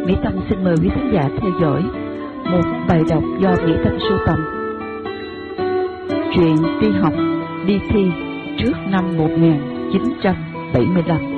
Mỹ Tâm xin mời quý khán giả theo dõi một bài đọc do Mỹ Tâm sưu tầm. Chuyện đi học, đi thi trước năm 1975.